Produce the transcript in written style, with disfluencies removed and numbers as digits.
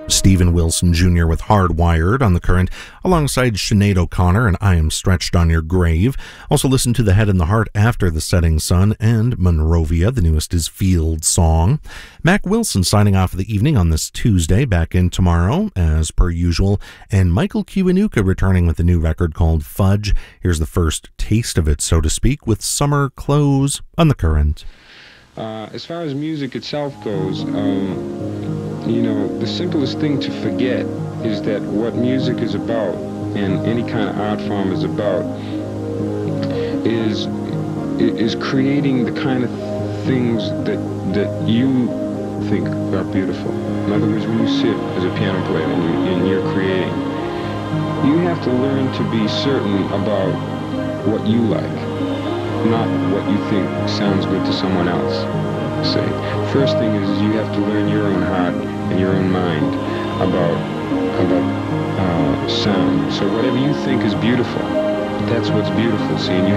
Stephen Wilson Jr. with Hardwired on The Current, alongside Sinead O'Connor and I Am Stretched on Your Grave. Also listen to The Head and the Heart After the Setting Sun and Monrovia. The newest is Field Song. Mac Wilson signing off the evening on this Tuesday, back in tomorrow as per usual, and Michael Kiwanuka returning with a new record called Fudge. Here's the first taste of it, so to speak, with Summer Clothes on The Current. As far as music itself goes, the simplest thing to forget is that what music is about, and any kind of art form is about, is creating the kind of things that you think are beautiful. In other words, when you sit as a piano player and you're creating, you have to learn to be certain about what you like, not what you think sounds good to someone else. Say, first thing is you have to learn your own heart and your own mind about sound. So whatever you think is beautiful, that's what's beautiful. See, and you